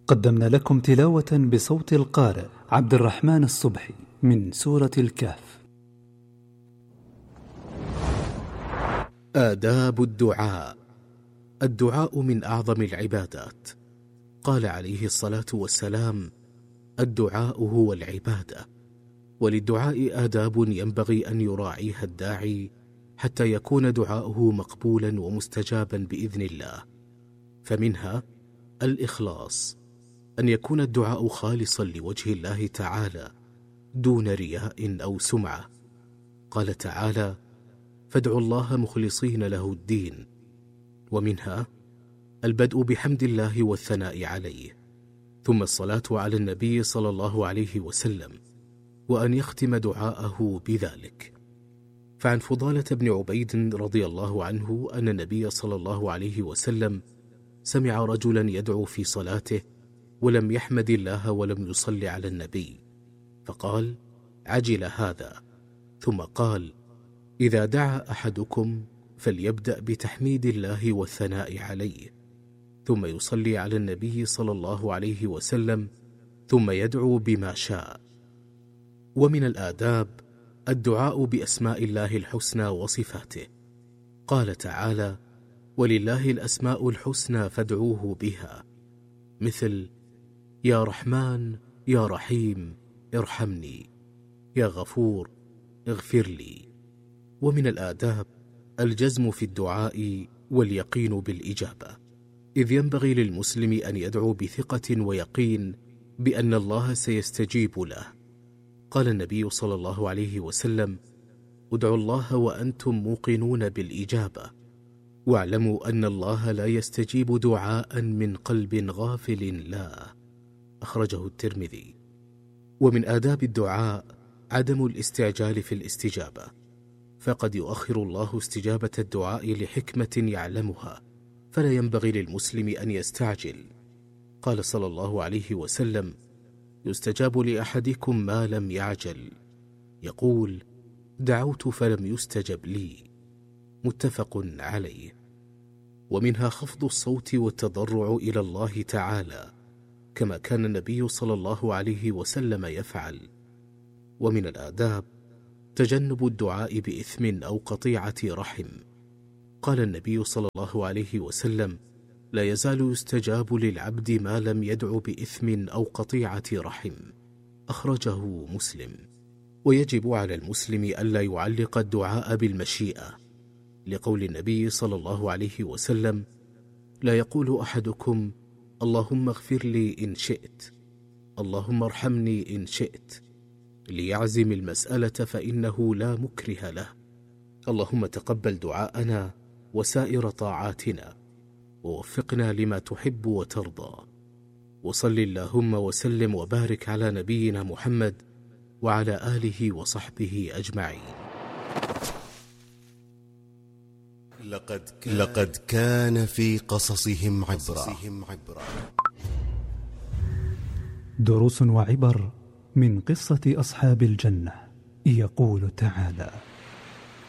قدمنا لكم تلاوة بصوت القارئ عبد الرحمن الصبحي من سورة الكهف. آداب الدعاء. الدعاء من أعظم العبادات. قال عليه الصلاة والسلام: الدعاء هو العبادة. وللدعاء آداب ينبغي أن يراعيها الداعي حتى يكون دعاؤه مقبولا ومستجابا بإذن الله. فمنها الإخلاص، أن يكون الدعاء خالصا لوجه الله تعالى دون رياء أو سمعة. قال تعالى: فادعوا الله مخلصين له الدين. ومنها البدء بحمد الله والثناء عليه، ثم الصلاة على النبي صلى الله عليه وسلم، وأن يختم دعاءه بذلك. فعن فضالة بن عبيد رضي الله عنه أن النبي صلى الله عليه وسلم سمع رجلا يدعو في صلاته ولم يحمد الله ولم يصل على النبي، فقال: عجل هذا. ثم قال: إذا دعا أحدكم فليبدأ بتحميد الله والثناء عليه، ثم يصلي على النبي صلى الله عليه وسلم، ثم يدعو بما شاء. ومن الآداب الدعاء بأسماء الله الحسنى وصفاته. قال تعالى: ولله الأسماء الحسنى فادعوه بها، مثل: يا رحمن يا رحيم ارحمني، يا غفور اغفر لي. ومن الآداب الجزم في الدعاء واليقين بالإجابة، إذ ينبغي للمسلم أن يدعو بثقة ويقين بأن الله سيستجيب له. قال النبي صلى الله عليه وسلم: ادعوا الله وأنتم موقنون بالإجابة، واعلموا أن الله لا يستجيب دعاء من قلب غافل لا. أخرجه الترمذي. ومن آداب الدعاء عدم الاستعجال في الاستجابة، فقد يؤخر الله استجابة الدعاء لحكمة يعلمها، فلا ينبغي للمسلم أن يستعجل. قال صلى الله عليه وسلم: يستجاب لأحدكم ما لم يعجل. يقول: دعوت فلم يستجب لي. متفق عليه. ومنها خفض الصوت والتضرع إلى الله تعالى، كما كان النبي صلى الله عليه وسلم يفعل. ومن الآداب تجنب الدعاء بإثم أو قطيعة رحم. قال النبي صلى الله عليه وسلم: لا يزال يستجاب للعبد ما لم يدع بإثم أو قطيعة رحم. أخرجه مسلم. ويجب على المسلم ألا يعلق الدعاء بالمشيئة، لقول النبي صلى الله عليه وسلم: لا يقول أحدكم اللهم اغفر لي إن شئت، اللهم ارحمني إن شئت، ليعزم المسألة فإنه لا مكره له. اللهم تقبل دعاءنا وسائر طاعاتنا، ووفقنا لما تحب وترضى. وصل اللهم وسلم وبارك على نبينا محمد وعلى آله وصحبه أجمعين. لقد كان في قصصهم عبرة. دروس وعبر من قصة أصحاب الجنة. يقول تعالى: